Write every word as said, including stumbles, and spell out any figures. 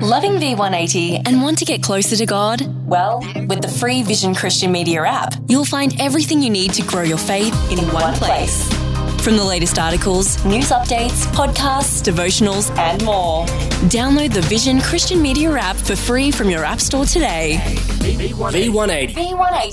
Loving V one eighty and want to get closer to God? Well, with the free Vision Christian Media app, you'll find everything you need to grow your faith in, in one place. From the latest articles, news updates, podcasts, devotionals, and more. Download the Vision Christian Media app for free from your app store today. V one eighty. V one eighty.